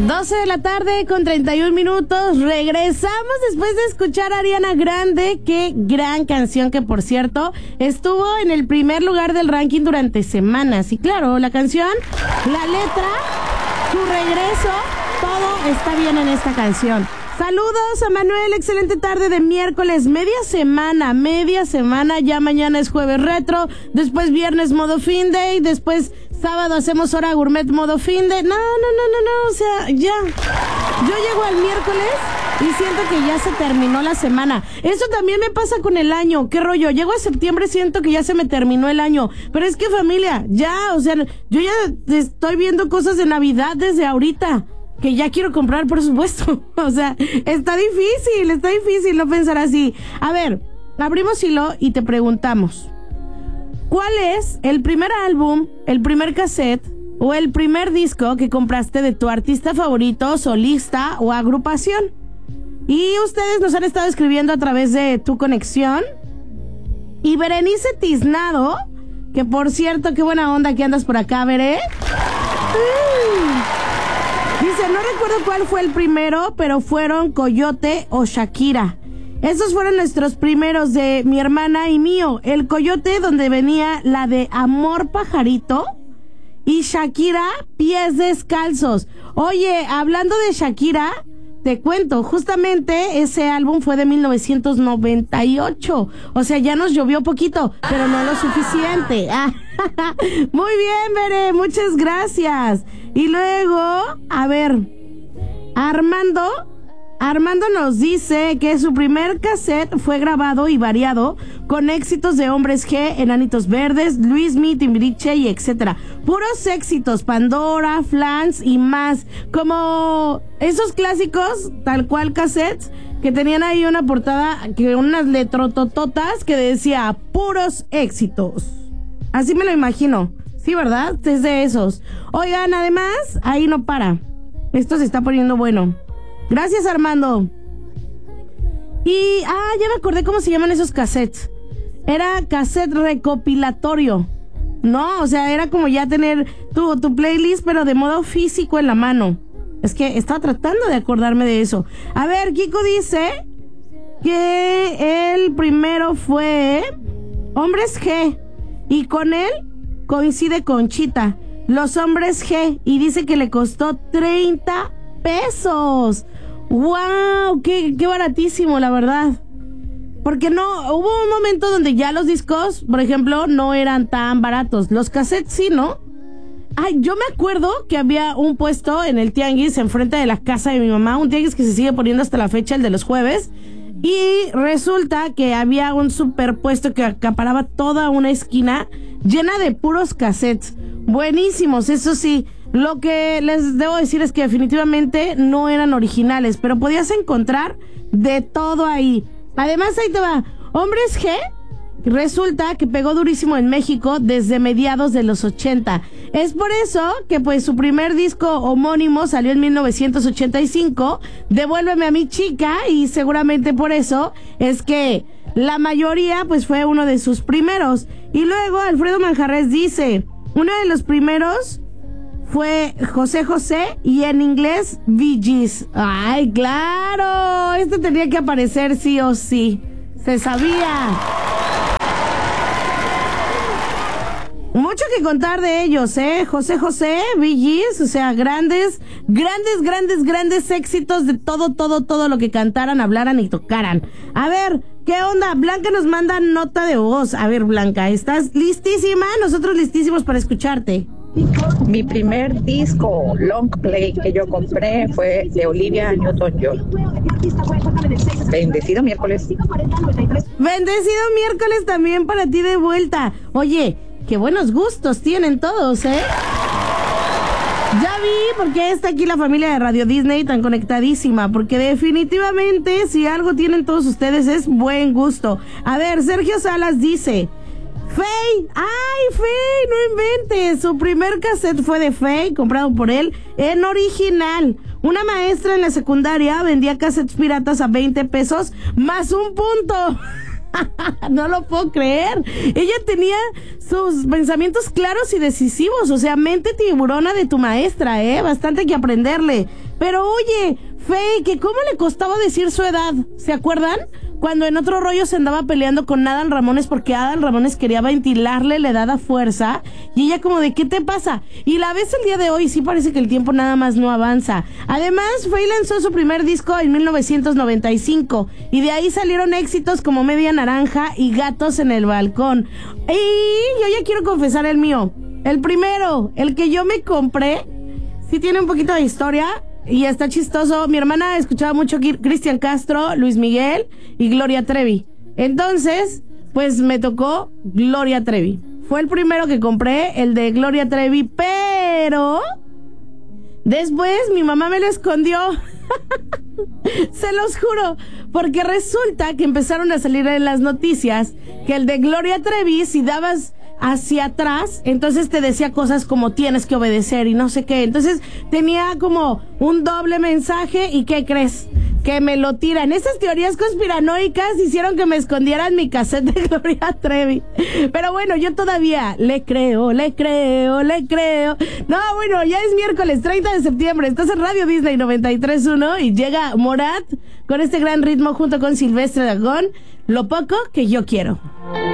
12 de la tarde con 31 minutos. Regresamos después de escuchar a Ariana Grande. Qué gran canción, que por cierto estuvo en el primer lugar del ranking durante semanas. Y claro, la canción, la letra, su regreso, todo está bien en esta canción. Saludos a Manuel, excelente tarde de miércoles, media semana, ya mañana es jueves retro, después viernes modo fin day, después sábado hacemos hora gourmet modo fin day. No, o sea, ya. Yo llego al miércoles y siento que ya se terminó la semana. Eso también me pasa con el año, qué rollo, llego a septiembre, siento que ya se me terminó el año, pero es que familia, ya, o sea, yo ya estoy viendo cosas de Navidad desde ahorita, que ya quiero comprar, por supuesto. O sea, está difícil no pensar así. A ver, abrimos hilo y te preguntamos, ¿cuál es el primer álbum, el primer cassette o el primer disco que compraste de tu artista favorito, solista o agrupación? Y ustedes nos han estado escribiendo a través de Tu Conexión. Y Berenice Tiznado, que por cierto, qué buena onda que andas por acá, Bere. Dice, no recuerdo cuál fue el primero, pero fueron Coyote o Shakira. Esos fueron nuestros primeros, de mi hermana y mío. El Coyote, donde venía la de Amor Pajarito, y Shakira, Pies Descalzos. Oye, hablando de Shakira, te cuento, justamente ese álbum fue de 1998. O sea, ya nos llovió poquito, pero no lo suficiente. Muy bien, Bere, muchas gracias. Y luego, a ver, Armando nos dice que su primer cassette fue grabado y variado con éxitos de Hombres G, Enanitos Verdes, Luismi, Timbiriche y etcétera. Puros éxitos, Pandora, Flans y más. Como esos clásicos, tal cual cassettes, que tenían ahí una portada, que unas letrotototas que decía puros éxitos. Así me lo imagino. Sí, ¿verdad? Es de esos. Oigan, además, ahí no para. Esto se está poniendo bueno. Gracias, Armando. Y, ya me acordé cómo se llaman esos cassettes. Era cassette recopilatorio. No, o sea, era como ya tener tu playlist, pero de modo físico en la mano. Es que estaba tratando de acordarme de eso. A ver, Kiko dice que el primero fue Hombres G. Y con él coincide Conchita, Los Hombres G, y dice que le costó 30 pesos. ¡Wow! ¡Qué baratísimo, la verdad! Porque no, hubo un momento donde ya los discos, por ejemplo, no eran tan baratos. Los cassettes sí, ¿no? Ay, yo me acuerdo que había un puesto en el tianguis enfrente de la casa de mi mamá, un tianguis que se sigue poniendo hasta la fecha, el de los jueves. Y resulta que había un superpuesto que acaparaba toda una esquina llena de puros cassettes. Buenísimos, eso sí. Lo que les debo decir es que definitivamente no eran originales, pero podías encontrar de todo ahí. Además, ahí te va. Hombres G, resulta que pegó durísimo en México desde mediados de los 80. Es por eso que pues su primer disco homónimo salió en 1985, Devuélveme a mi chica, y seguramente por eso es que la mayoría pues fue uno de sus primeros. Y luego Alfredo Manjarres dice, uno de los primeros fue José José, y en inglés Bee Gees. ¡Ay, claro! Este tenía que aparecer sí o sí. Se sabía. Mucho que contar de ellos, José José, Bee Gees, o sea, grandes éxitos de todo lo que cantaran, hablaran y tocaran. A ver, ¿qué onda? Blanca nos manda nota de voz. A ver, Blanca, ¿estás listísima? Nosotros listísimos para escucharte. Mi primer disco long play que yo compré fue de Olivia Newton-John. Bendecido miércoles. Bendecido miércoles también para ti de vuelta. Oye, qué buenos gustos tienen todos, Ya vi por qué está aquí la familia de Radio Disney tan conectadísima, porque definitivamente si algo tienen todos ustedes es buen gusto. A ver, Sergio Salas dice, Fey, ¡ay, Fey! No inventes, su primer cassette fue de Fey, comprado por él en original. Una maestra en la secundaria vendía cassettes piratas a 20 pesos más un punto. No lo puedo creer. Ella tenía sus pensamientos claros y decisivos. O sea, mente tiburona de tu maestra, bastante que aprenderle. Pero oye, Fey, que cómo le costaba decir su edad, ¿se acuerdan? Cuando en otro rollo se andaba peleando con Adal Ramones porque Adal Ramones quería ventilarle la edad a fuerza y ella como de ¿qué te pasa? Y la ves el día de hoy, sí parece que el tiempo nada más no avanza. Además, Fey lanzó su primer disco en 1995 y de ahí salieron éxitos como Media Naranja y Gatos en el Balcón. Y yo ya quiero confesar el mío. El primero, el que yo me compré, sí tiene un poquito de historia. Y está chistoso. Mi hermana escuchaba mucho Cristian Castro, Luis Miguel y Gloria Trevi. Entonces, pues me tocó Gloria Trevi. Fue el primero que compré, el de Gloria Trevi, pero después mi mamá me lo escondió. Se los juro, porque resulta que empezaron a salir en las noticias que el de Gloria Trevi, si dabas hacia atrás, entonces te decía cosas como tienes que obedecer y no sé qué. Entonces tenía como un doble mensaje. ¿Y qué crees? Que me lo tiran. Esas teorías conspiranoicas hicieron que me escondieran mi cassette de Gloria Trevi. Pero bueno, yo todavía le creo. No, bueno, ya es miércoles 30 de septiembre. Estás en Radio Disney 93.1 y llega Morat con este gran ritmo junto con Silvestre Dangond. Lo poco que yo quiero.